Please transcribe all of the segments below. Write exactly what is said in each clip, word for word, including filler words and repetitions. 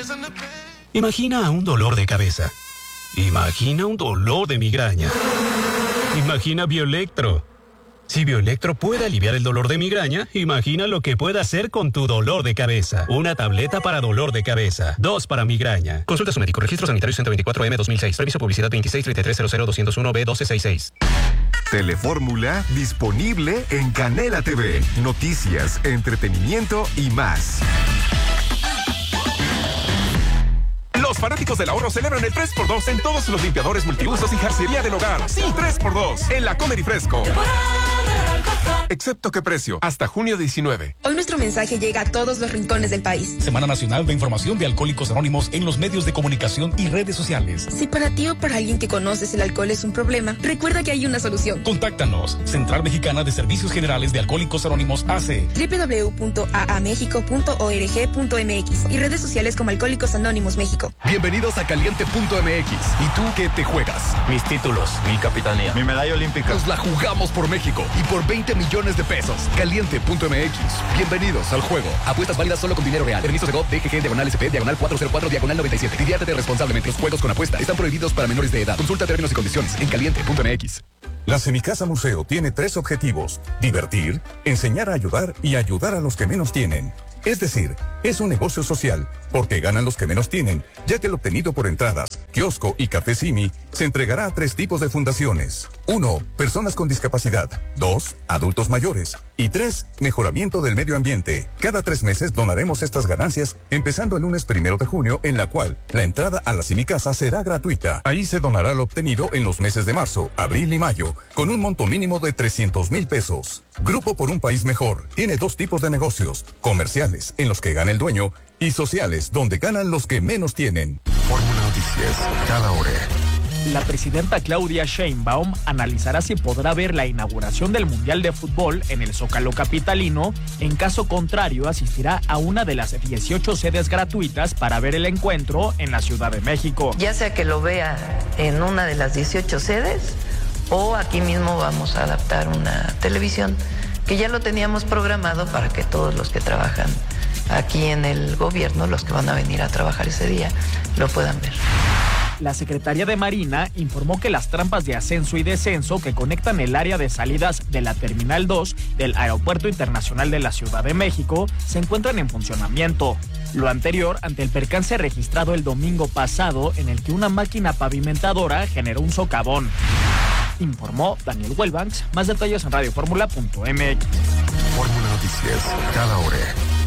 Imagina un dolor de cabeza. Imagina un dolor de migraña. Imagina Bioelectro. Si Bioelectro puede aliviar el dolor de migraña, imagina lo que puede hacer con tu dolor de cabeza. Una tableta para dolor de cabeza. Dos para migraña. Consulta a su médico. Registro sanitario ciento veinticuatro M dos mil seis. Permiso publicidad veintiséis treinta y tres cero cero doscientos uno B doce sesenta y seis. Telefórmula disponible en Canela T V. Noticias, entretenimiento y más. Los fanáticos del ahorro celebran el tres por dos en todos los limpiadores multiusos y jarcería del hogar. Sí, tres por dos en la Comer y Fresco. Excepto qué precio, hasta junio diecinueve. Hoy nuestro mensaje llega a todos los rincones del país. Semana Nacional de Información de Alcohólicos Anónimos en los medios de comunicación y redes sociales. Si para ti o para alguien que conoces el alcohol es un problema, recuerda que hay una solución. Contáctanos. Central Mexicana de Servicios Generales de Alcohólicos Anónimos A C. doble u doble u doble u punto a a mexico punto org punto m x y redes sociales como Alcohólicos Anónimos México. Bienvenidos a Caliente punto m x. ¿Y tú qué te juegas? Mis títulos, mi capitanía, mi medalla olímpica. Nos la jugamos por México y por veinte millones de pesos. Caliente punto m x. Bienvenidos al juego. Apuestas válidas solo con dinero real. Permisos de G O P, D G G, diagonal S P, diagonal cuatrocientos cuatro, diagonal noventa y siete. Diviértete responsablemente. Los juegos con apuesta están prohibidos para menores de edad. Consulta términos y condiciones en Caliente punto m x. La Semicasa Museo tiene tres objetivos: divertir, enseñar a ayudar y ayudar a los que menos tienen. Es decir, es un negocio social, porque ganan los que menos tienen, ya que el obtenido por entradas, kiosco y café Simi se entregará a tres tipos de fundaciones. Uno, personas con discapacidad. Dos, adultos mayores. Y tres, mejoramiento del medio ambiente. Cada tres meses donaremos estas ganancias, empezando el lunes primero de junio, en la cual la entrada a la Semicasa será gratuita. Ahí se donará lo obtenido en los meses de marzo, abril y mayo, con un monto mínimo de trescientos mil pesos. Grupo por un País Mejor tiene dos tipos de negocios: comerciales, en los que gana el dueño, y sociales, donde ganan los que menos tienen. Fórmula Noticias, cada hora. La presidenta Claudia Sheinbaum analizará si podrá ver la inauguración del Mundial de Fútbol en el Zócalo capitalino. En caso contrario, asistirá a una de las dieciocho sedes gratuitas para ver el encuentro en la Ciudad de México. Ya sea que lo vea en una de las dieciocho sedes o aquí mismo vamos a adaptar una televisión que ya lo teníamos programado para que todos los que trabajan aquí en el gobierno, los que van a venir a trabajar ese día, lo puedan ver. La Secretaría de Marina informó que las trampas de ascenso y descenso que conectan el área de salidas de la Terminal dos del Aeropuerto Internacional de la Ciudad de México se encuentran en funcionamiento. Lo anterior ante el percance registrado el domingo pasado, en el que una máquina pavimentadora generó un socavón. Informó Daniel Huelbanks. Más detalles en radio fórmula punto m x. Fórmula Noticias, cada hora.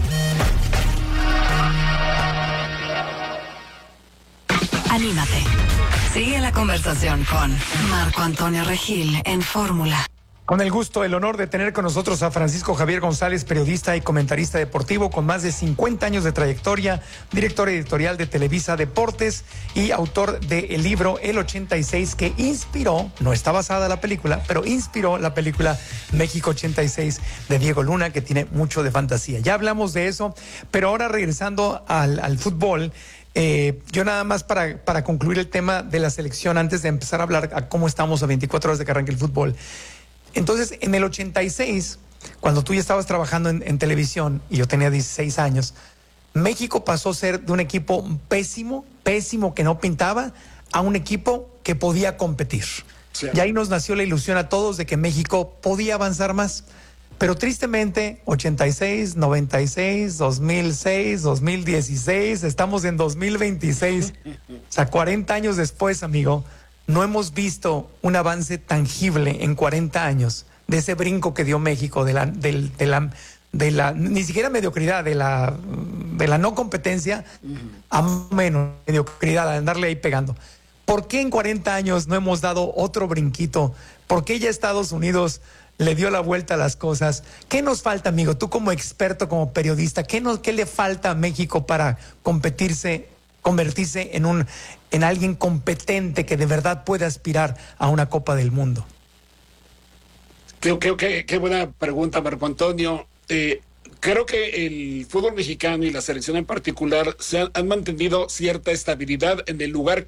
Anímate. Sigue la conversación con Marco Antonio Regil en Fórmula. Con el gusto, el honor de tener con nosotros a Francisco Javier González, periodista y comentarista deportivo con más de cincuenta años de trayectoria, director editorial de Televisa Deportes y autor del libro El ochenta y seis, que inspiró, no está basada la película, pero inspiró la película México ochenta y seis de Diego Luna, que tiene mucho de fantasía. Ya hablamos de eso, pero ahora regresando al, al fútbol, Eh, yo nada más para, para concluir el tema de la selección, antes de empezar a hablar a cómo estamos a veinticuatro horas de que arranque el fútbol. Entonces, en el ochenta y seis, cuando tú ya estabas trabajando en, en televisión y yo tenía dieciséis años, México pasó a ser de un equipo pésimo, pésimo que no pintaba, a un equipo que podía competir. Sí. Y ahí nos nació la ilusión a todos de que México podía avanzar más. Pero tristemente, ochenta y seis, noventa y seis, dos mil seis, dos mil dieciséis, estamos en dos mil veintiséis. O sea, cuarenta años después, amigo, no hemos visto un avance tangible en cuarenta años de ese brinco que dio México, de la, de, de la, de la ni siquiera mediocridad, de la, de la no competencia a menos mediocridad, a andarle ahí pegando. ¿Por qué en cuarenta años no hemos dado otro brinquito? ¿Por qué ya Estados Unidos le dio la vuelta a las cosas? ¿Qué nos falta, amigo? Tú como experto, como periodista, ¿qué, nos, qué le falta a México para competirse, convertirse en un, en alguien competente que de verdad puede aspirar a una Copa del Mundo? Creo que qué, qué buena pregunta, Marco Antonio. Eh, creo que el fútbol mexicano y la selección en particular se han, han mantenido cierta estabilidad en el lugar que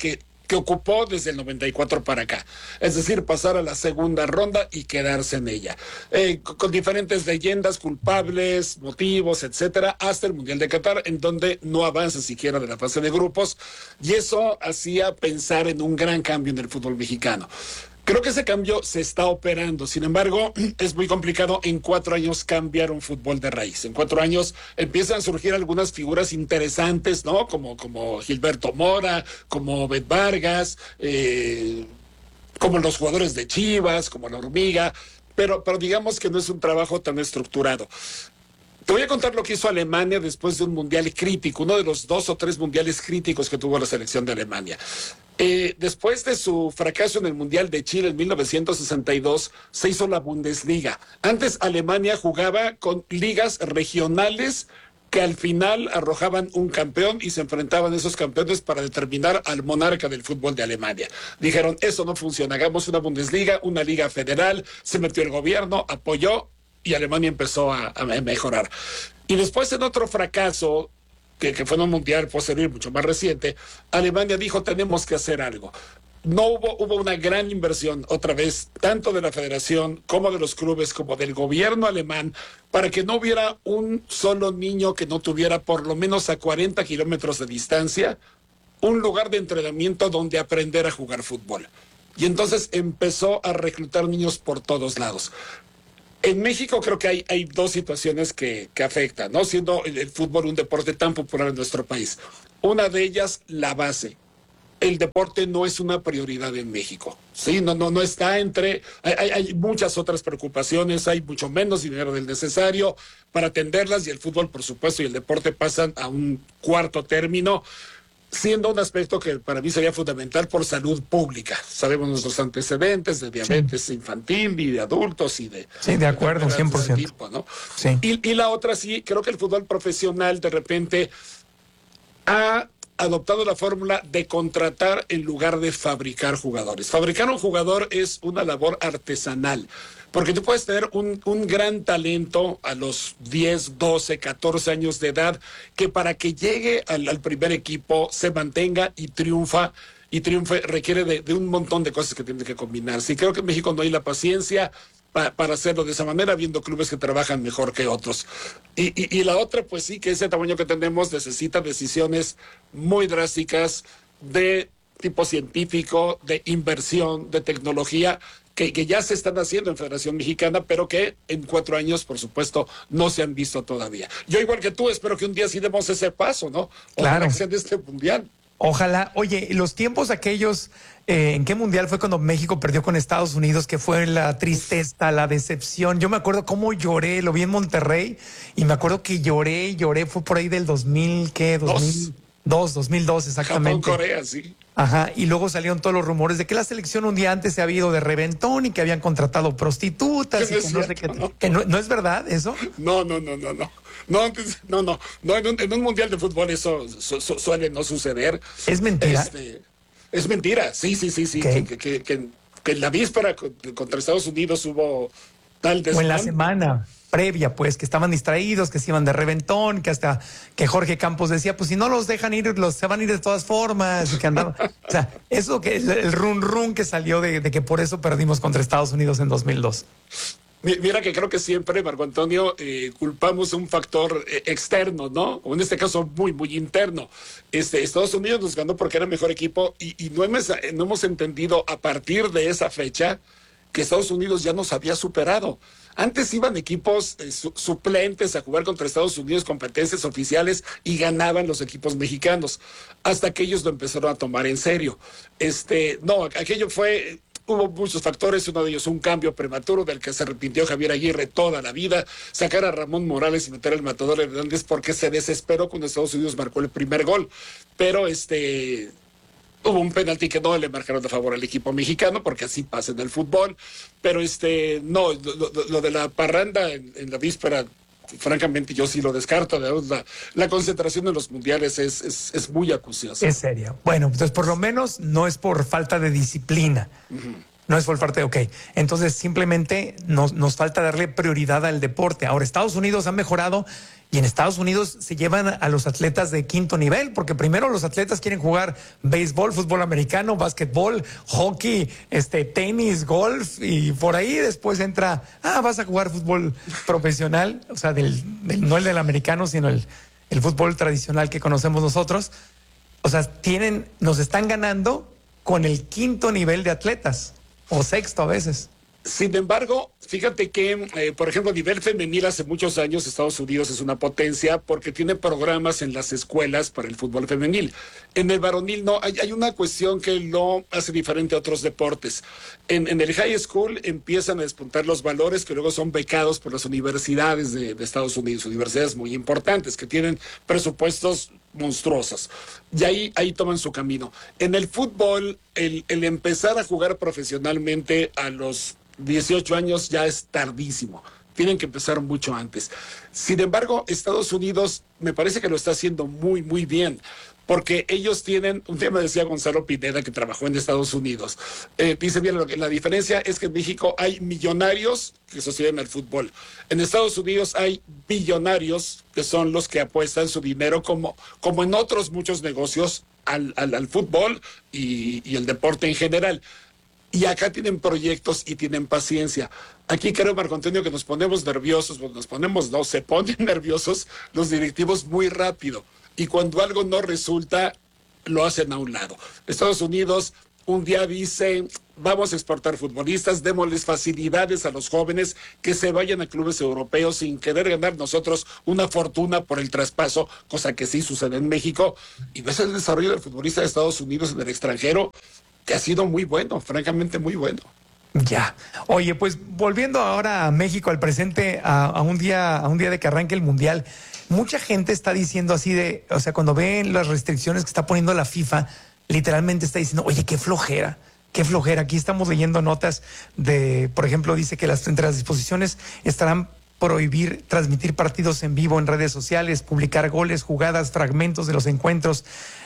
que ocupó desde el noventa y cuatro para acá. Es decir, pasar a la segunda ronda y quedarse en ella. Eh, con, con diferentes leyendas, culpables, motivos, etcétera, hasta el Mundial de Qatar, en donde no avanza siquiera de la fase de grupos. Y eso hacía pensar en un gran cambio en el fútbol mexicano. Creo que ese cambio se está operando. Sin embargo, es muy complicado en cuatro años cambiar un fútbol de raíz. En cuatro años empiezan a surgir algunas figuras interesantes, ¿no? Como, como Gilberto Mora, como Bet Vargas, eh, como los jugadores de Chivas, como la Hormiga, pero, pero digamos que no es un trabajo tan estructurado. Te voy a contar lo que hizo Alemania después de un mundial crítico, uno de los dos o tres mundiales críticos que tuvo la selección de Alemania. Eh, después de su fracaso en el Mundial de Chile en mil novecientos sesenta y dos, se hizo la Bundesliga. Antes Alemania jugaba con ligas regionales que al final arrojaban un campeón y se enfrentaban esos campeones para determinar al monarca del fútbol de Alemania. Dijeron, eso no funciona, hagamos una Bundesliga, una liga federal, se metió el gobierno, apoyó y Alemania empezó a, a mejorar. Y después en otro fracaso, que, que fue en un mundial posterior mucho más reciente, Alemania dijo, tenemos que hacer algo. No hubo, hubo una gran inversión, otra vez, tanto de la federación como de los clubes, como del gobierno alemán, para que no hubiera un solo niño que no tuviera por lo menos a cuarenta kilómetros de distancia un lugar de entrenamiento donde aprender a jugar fútbol. Y entonces empezó a reclutar niños por todos lados. En México creo que hay, hay dos situaciones que, que afectan, ¿no? Siendo el, el fútbol un deporte tan popular en nuestro país. Una de ellas, la base. El deporte no es una prioridad en México, ¿sí? No, no, no está entre... Hay, hay muchas otras preocupaciones, hay mucho menos dinero del necesario para atenderlas y el fútbol, por supuesto, y el deporte pasan a un cuarto término, siendo un aspecto que para mí sería fundamental por salud pública. Sabemos nuestros antecedentes de diabetes sí. infantil y de adultos y de... Sí, de acuerdo, de cien por ciento. Tipo, ¿no? Sí. Y, y la otra sí, creo que el fútbol profesional de repente ha adoptado la fórmula de contratar en lugar de fabricar jugadores. Fabricar un jugador es una labor artesanal, porque tú puedes tener un, un gran talento a los diez, doce, catorce años de edad, que para que llegue al, al primer equipo, se mantenga y triunfa, y triunfe, requiere de, de un montón de cosas que tienen que combinarse. Y creo que en México no hay la paciencia pa, para hacerlo de esa manera, viendo clubes que trabajan mejor que otros. Y, y, y la otra, pues sí, que ese tamaño que tenemos necesita decisiones muy drásticas de tipo científico, de inversión, de tecnología, que, que ya se están haciendo en Federación Mexicana, pero que en cuatro años, por supuesto, no se han visto todavía. Yo, igual que tú, espero que un día sí demos ese paso, ¿no? Claro. Que sea de este mundial. Ojalá. Oye, los tiempos aquellos, eh, ¿en qué mundial fue cuando México perdió con Estados Unidos? Que fue la tristeza, la decepción. Yo me acuerdo cómo lloré, lo vi en Monterrey, y me acuerdo que lloré, lloré, fue por ahí del dos mil, ¿qué? dos mil dos, dos mil dos, exactamente. Japón, Corea, sí. Ajá, y luego salieron todos los rumores de que la selección un día antes se había ido de reventón y que habían contratado prostitutas. No y que no sé qué. ¿No? Que no, ¿no es verdad eso? No, no, no, no, no. No, no, no. no en, un, en un mundial de fútbol eso su, su, suele no suceder. ¿Es mentira? Este, es mentira, sí, sí, sí, sí. ¿Qué? Que, que, que, que en la víspera contra Estados Unidos hubo tal desmán. O en la semana previa, pues, que estaban distraídos, que se iban de reventón, que hasta que Jorge Campos decía, pues si no los dejan ir, los se van a ir de todas formas, y que andaban. O sea, eso que el, el run run que salió de, de que por eso perdimos contra Estados Unidos en dos mil dos. Mira que creo que siempre, Marco Antonio, eh, culpamos un factor eh, externo, ¿no? O en este caso muy, muy interno. Este, Estados Unidos nos ganó porque era mejor equipo y, y no, hemos, no hemos entendido a partir de esa fecha que Estados Unidos ya nos había superado. Antes iban equipos eh, su, suplentes a jugar contra Estados Unidos, competencias oficiales, y ganaban los equipos mexicanos, hasta que ellos lo empezaron a tomar en serio. Este, no, aquello fue... Hubo muchos factores, uno de ellos un cambio prematuro del que se arrepintió Javier Aguirre toda la vida, sacar a Ramón Morales y meter al Matador Hernández porque se desesperó cuando Estados Unidos marcó el primer gol. Pero este hubo un penalti que no le marcaron a favor al equipo mexicano, porque así pasa en el fútbol. Pero este no, lo, lo, lo de la parranda en, en la víspera, francamente yo sí lo descarto. La, la concentración en los mundiales es, es, es muy acuciosa. Es seria. Bueno, entonces por lo menos no es por falta de disciplina. Uh-huh. No es por falta de, ok. Entonces simplemente nos, nos falta darle prioridad al deporte. Ahora, Estados Unidos ha mejorado Y en Estados Unidos se llevan a los atletas de quinto nivel, porque primero los atletas quieren jugar béisbol, fútbol americano, básquetbol, hockey, este, tenis, golf, y por ahí después entra, ah, vas a jugar fútbol profesional, o sea, del, del, no el del americano, sino el, el fútbol tradicional que conocemos nosotros. O sea, tienen, nos están ganando con el quinto nivel de atletas, o sexto a veces. Sin embargo, fíjate que, eh, por ejemplo, a nivel femenil, hace muchos años Estados Unidos es una potencia porque tiene programas en las escuelas para el fútbol femenil. En el varonil no, hay, hay una cuestión que lo hace diferente a otros deportes. En, en el high school empiezan a despuntar los valores que luego son becados por las universidades de, de Estados Unidos, universidades muy importantes que tienen presupuestos monstruosos. Y ahí, ahí toman su camino. En el fútbol, el, el empezar a jugar profesionalmente a los dieciocho años ya es tardísimo. Tienen que empezar mucho antes. Sin embargo, Estados Unidos me parece que lo está haciendo muy, muy bien. Porque ellos tienen, un tema decía Gonzalo Pineda, que trabajó en Estados Unidos, eh, dice bien, lo que, la diferencia es que en México hay millonarios que sostienen el fútbol. En Estados Unidos hay billonarios que son los que apuestan su dinero, como, como en otros muchos negocios, al, al, al fútbol y, y el deporte en general. Y acá tienen proyectos y tienen paciencia. Aquí creo, Marco Antonio, que nos ponemos nerviosos, pues nos ponemos, no, se ponen nerviosos los directivos muy rápido. Y cuando algo no resulta, lo hacen a un lado. Estados Unidos un día dice, vamos a exportar futbolistas, démosles facilidades a los jóvenes que se vayan a clubes europeos sin querer ganar nosotros una fortuna por el traspaso, cosa que sí sucede en México. Y ves el desarrollo del futbolista de Estados Unidos en el extranjero, que ha sido muy bueno, francamente muy bueno. Ya. Oye, pues volviendo ahora a México, al presente, a, a un día, a un día de que arranque el Mundial, mucha gente está diciendo así de, o sea, cuando ven las restricciones que está poniendo la FIFA, literalmente está diciendo, oye, qué flojera, qué flojera. Aquí estamos leyendo notas de, por ejemplo, dice que las, entre las disposiciones estarán prohibir transmitir partidos en vivo en redes sociales, publicar goles, jugadas, fragmentos de los encuentros,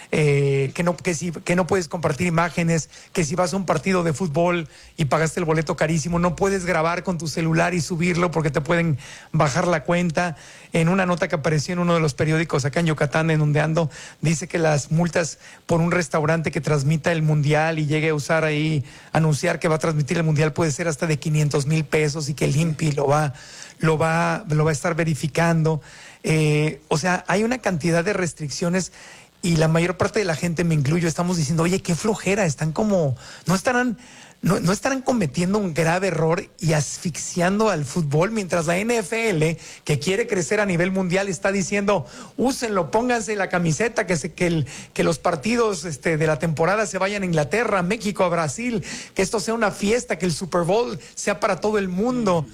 eh, que no que si que no puedes compartir imágenes, que si vas a un partido de fútbol y pagaste el boleto carísimo, no puedes grabar con tu celular y subirlo porque te pueden bajar la cuenta. En una nota que apareció en uno de los periódicos acá en Yucatán, en donde ando, dice que las multas por un restaurante que transmita el Mundial y llegue a usar ahí, anunciar que va a transmitir el Mundial, puede ser hasta de quinientos mil pesos y que el INPI lo va lo va, lo va a estar verificando. Eh, o sea, hay una cantidad de restricciones y la mayor parte de la gente, me incluyo, estamos diciendo, oye, qué flojera, están como, no estarán, no, no estarán cometiendo un grave error y asfixiando al fútbol, mientras la N F L, que quiere crecer a nivel mundial, está diciendo, úsenlo, pónganse la camiseta, que, se, que, el, que los partidos este, de la temporada se vayan a Inglaterra, a México, a Brasil, que esto sea una fiesta, que el Super Bowl sea para todo el mundo.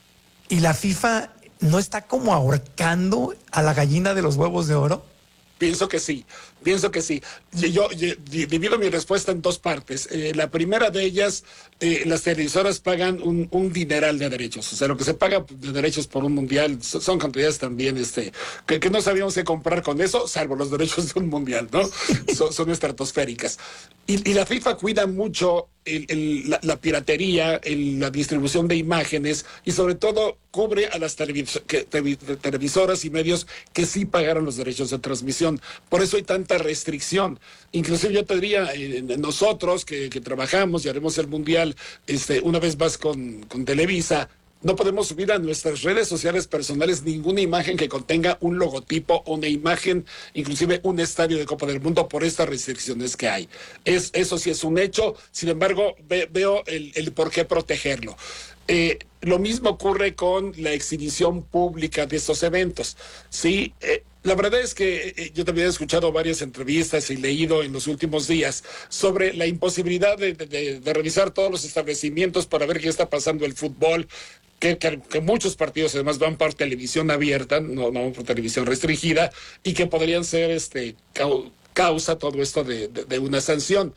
¿Y la FIFA no está como ahorcando a la gallina de los huevos de oro? Pienso que sí, pienso que sí. Yo, yo divido mi respuesta en dos partes. Eh, la primera de ellas, eh, las televisoras pagan un, un dineral de derechos. O sea, lo que se paga de derechos por un mundial son, son cantidades también este, que, que no sabíamos qué comprar con eso, salvo los derechos de un mundial, ¿no? son, son estratosféricas. Y, y la FIFA cuida mucho el, el, la, la piratería, el, la distribución de imágenes y sobre todo cubre a las televis que, televisoras y medios que sí pagaron los derechos de transmisión. Por eso hay tanta restricción. Inclusive yo te diría, eh, nosotros que, que trabajamos y haremos el Mundial este, una vez más con, con Televisa, no podemos subir a nuestras redes sociales personales ninguna imagen que contenga un logotipo o una imagen, inclusive un estadio de Copa del Mundo, por estas restricciones que hay. Es, eso sí es un hecho, sin embargo, ve, veo el, el por qué protegerlo. Eh, lo mismo ocurre con la exhibición pública de estos eventos. Sí, eh, la verdad es que eh, yo también he escuchado varias entrevistas y leído en los últimos días sobre la imposibilidad de, de, de revisar todos los establecimientos para ver qué está pasando el fútbol, que, que, que muchos partidos además van por televisión abierta, no, no por televisión restringida, y que podrían ser este causa todo esto de, de, de una sanción.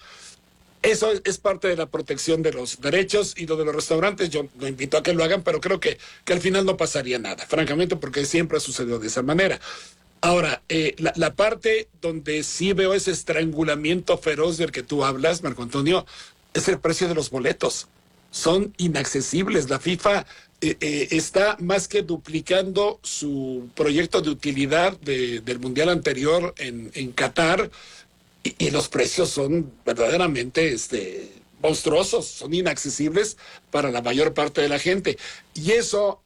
Eso es parte de la protección de los derechos, y lo de los restaurantes yo lo invito a que lo hagan, pero creo que, que al final no pasaría nada, francamente, porque siempre ha sucedido de esa manera. Ahora, eh, la, la parte donde sí veo ese estrangulamiento feroz del que tú hablas, Marco Antonio, es el precio de los boletos. Son inaccesibles. La FIFA eh, eh, está más que duplicando su proyecto de utilidad de, del Mundial anterior en, en Qatar, y, y los precios son verdaderamente este, monstruosos, son inaccesibles para la mayor parte de la gente. Y eso,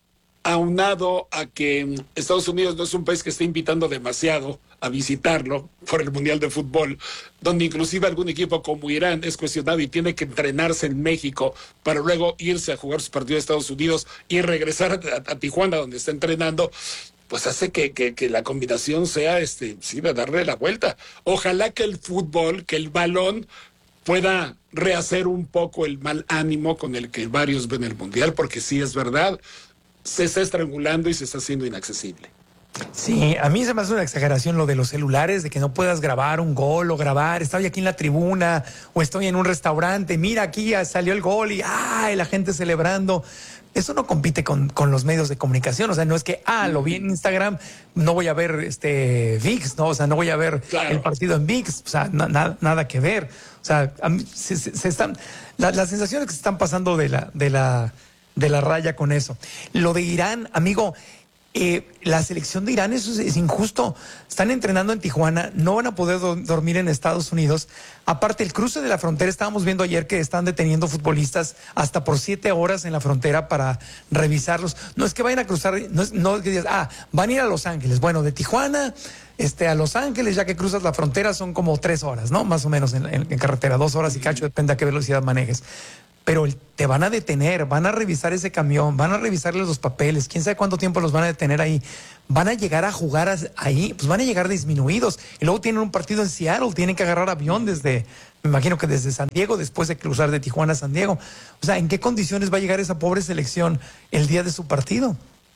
aunado a que Estados Unidos no es un país que esté invitando demasiado a visitarlo por el Mundial de Fútbol, donde inclusive algún equipo como Irán es cuestionado y tiene que entrenarse en México para luego irse a jugar sus partidos de Estados Unidos y regresar a, a Tijuana donde está entrenando, pues hace que, que, que la combinación sea, este, sí, de darle la vuelta. Ojalá que el fútbol, que el balón pueda rehacer un poco el mal ánimo con el que varios ven el Mundial, porque sí es verdad, se está estrangulando y se está haciendo inaccesible. Sí, a mí se me hace una exageración lo de los celulares, de que no puedas grabar un gol o grabar, estoy aquí en la tribuna o estoy en un restaurante, mira aquí ya salió el gol y ¡ay! La gente celebrando. Eso no compite con, con los medios de comunicación, o sea, no es que, ah, lo vi en Instagram, no voy a ver este V I X, ¿no? O sea, no voy a ver claro. el partido en V I X, o sea, na, na, nada que ver. O sea, a mí, se, se, se están, la, las sensaciones que se están pasando de la, de la, de la raya con eso. Lo de Irán, amigo, Eh, la selección de Irán eso es, es injusto. Están entrenando en Tijuana, no van a poder do dormir en Estados Unidos. Aparte, el cruce de la frontera, estábamos viendo ayer que están deteniendo futbolistas hasta por siete horas en la frontera para revisarlos. No es que vayan a cruzar, no es no es que digas, ah, van a ir a Los Ángeles. Bueno, de Tijuana este, a Los Ángeles, ya que cruzas la frontera, son como tres horas, ¿no? Más o menos en, en, en carretera, dos horas y cacho, depende a qué velocidad manejes. Pero te van a detener, van a revisar ese camión, van a revisarles los papeles, quién sabe cuánto tiempo los van a detener ahí. Van a llegar a jugar ahí, pues van a llegar disminuidos. Y luego tienen un partido en Seattle, tienen que agarrar avión desde, me imagino que desde San Diego, después de cruzar de Tijuana a San Diego. O sea, ¿en qué condiciones va a llegar esa pobre selección el día de su partido?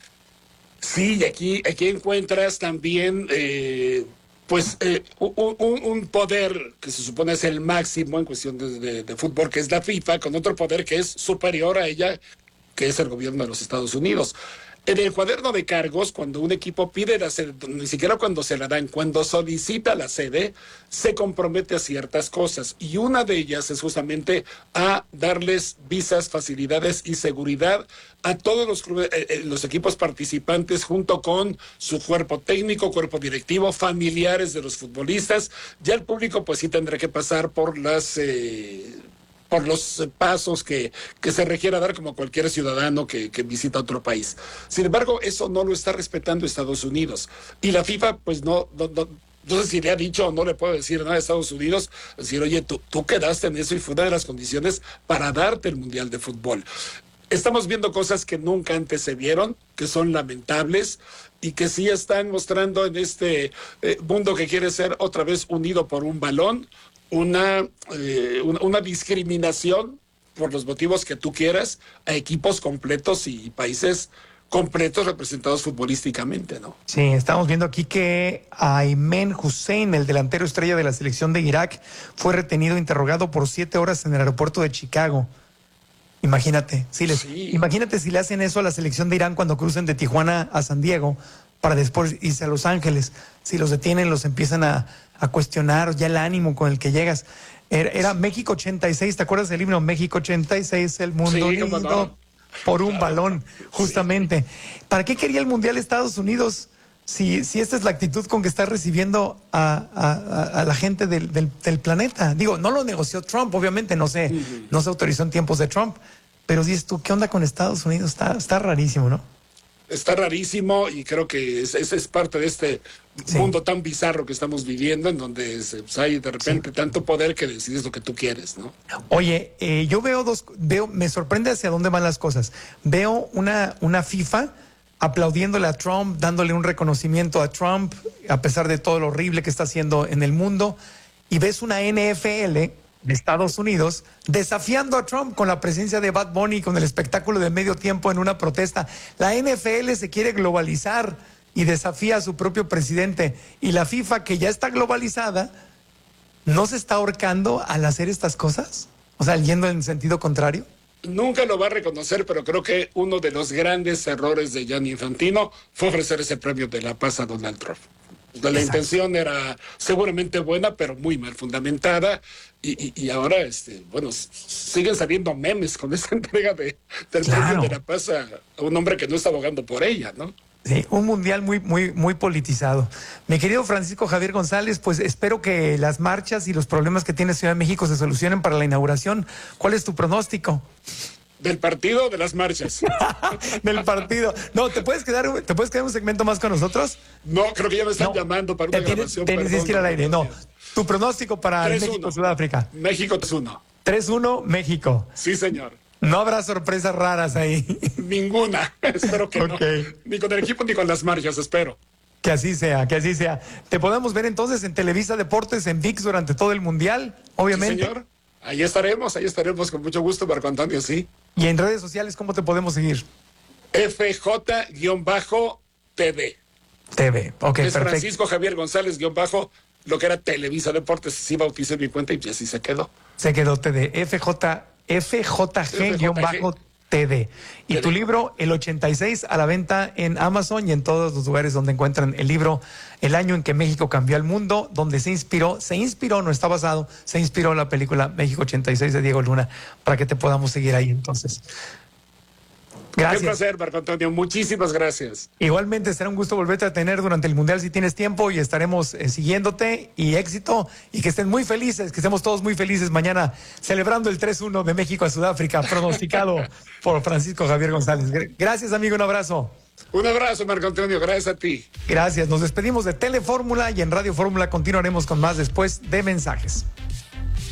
Sí, y aquí, aquí encuentras también... Eh... Pues eh, un, un poder que se supone es el máximo en cuestión de, de, de fútbol, que es la FIFA, con otro poder que es superior a ella, que es el gobierno de los Estados Unidos. En el cuaderno de cargos, cuando un equipo pide la sede, ni siquiera cuando se la dan, cuando solicita la sede, se compromete a ciertas cosas. Y una de ellas es justamente a darles visas, facilidades y seguridad a todos los, clubes, eh, los equipos participantes, junto con su cuerpo técnico, cuerpo directivo, familiares de los futbolistas. Ya el público pues sí tendrá que pasar por las... Eh, por los pasos que, que se requiera dar como cualquier ciudadano que, que visita otro país. Sin embargo, eso no lo está respetando Estados Unidos. Y la FIFA, pues no, no, no, no sé si le ha dicho o no le puedo decir nada a Estados Unidos, decir, oye, tú, tú quedaste en eso y fue una de las condiciones para darte el Mundial de Fútbol. Estamos viendo cosas que nunca antes se vieron, que son lamentables y que sí están mostrando en este eh, mundo que quiere ser otra vez unido por un balón, Una, eh, una, una discriminación por los motivos que tú quieras a equipos completos y países completos representados futbolísticamente, ¿no? Sí, estamos viendo aquí que Ayman Hussein, el delantero estrella de la selección de Irak, fue retenido e interrogado por siete horas en el aeropuerto de Chicago. Imagínate, si les, sí. imagínate si le hacen eso a la selección de Irán cuando crucen de Tijuana a San Diego para después irse a Los Ángeles. Si los detienen, los empiezan a, a cuestionar ya el ánimo con el que llegas. Era, era México ochenta y seis, ¿te acuerdas del himno? México ochenta y seis, el mundo sí, lindo no. por un claro. balón, justamente. Sí. ¿Para qué quería el Mundial Estados Unidos si, si esta es la actitud con que está recibiendo a, a, a la gente del, del, del planeta? Digo, no lo negoció Trump, obviamente, no se, uh-huh. no se autorizó en tiempos de Trump, pero dices tú, ¿qué onda con Estados Unidos? Está, está rarísimo, ¿no? Está rarísimo y creo que es, es, es parte de este sí. mundo tan bizarro que estamos viviendo, en donde se, pues, hay de repente sí. tanto poder que decides lo que tú quieres, ¿no? Oye, eh, yo veo dos, veo, me sorprende hacia dónde van las cosas. Veo una, una FIFA aplaudiéndole a Trump, dándole un reconocimiento a Trump, a pesar de todo lo horrible que está haciendo en el mundo, y ves una N F L de Estados Unidos desafiando a Trump con la presencia de Bad Bunny, con el espectáculo de medio tiempo en una protesta. La N F L se quiere globalizar y desafía a su propio presidente, y la FIFA, que ya está globalizada, ¿no se está ahorcando al hacer estas cosas? O sea, yendo en sentido contrario. Nunca lo va a reconocer, pero creo que uno de los grandes errores de Gianni Infantino fue ofrecer ese premio de la paz a Donald Trump. La Exacto. intención era seguramente buena, pero muy mal fundamentada. Y, y, y ahora, este, bueno, siguen saliendo memes con esta entrega de, del claro. premio de la paz a, a un hombre que no está abogando por ella, ¿no? Sí, un mundial muy, muy, muy politizado. Mi querido Francisco Javier González, pues espero que las marchas y los problemas que tiene Ciudad de México se solucionen para la inauguración. ¿Cuál es tu pronóstico? Del partido o de las marchas. Del partido. No, ¿te puedes quedar, te puedes quedar un segmento más con nosotros? No, creo que ya me están no. llamando para una tienes, grabación. Tienes que ir al aire. No. Tu pronóstico para México-Sudáfrica. México tres uno. tres uno, México. Sí, señor. No habrá sorpresas raras ahí. Ninguna. Espero que okay. no. Ni con el equipo ni con las marchas, espero. Que así sea, que así sea. Te podemos ver entonces en Televisa Deportes, en V I X durante todo el Mundial, obviamente. Sí, señor. Ahí estaremos, ahí estaremos con mucho gusto, Marco Antonio, sí. Y en redes sociales, ¿cómo te podemos seguir? F J T V. T V, ok, es perfecto. Francisco Javier González guión bajo, lo que era Televisa Deportes, sí bauticé mi cuenta y así se quedó. Se quedó T V, F J, F J G guión bajo T V. Y tu libro, el ochenta y seis, a la venta en Amazon y en todos los lugares donde encuentran el libro, El año en que México cambió al mundo, donde se inspiró, se inspiró, no está basado, se inspiró la película México ochenta y seis de Diego Luna, para que te podamos seguir ahí entonces. Gracias. Qué placer, Marco Antonio. Muchísimas gracias. Igualmente, será un gusto volverte a tener durante el Mundial si tienes tiempo y estaremos eh, siguiéndote y éxito y que estén muy felices, que estemos todos muy felices mañana celebrando el tres uno de México a Sudáfrica, pronosticado por Francisco Javier González. Gracias, amigo, un abrazo. Un abrazo, Marco Antonio, gracias a ti. Gracias, nos despedimos de Telefórmula y en Radio Fórmula continuaremos con más después de mensajes.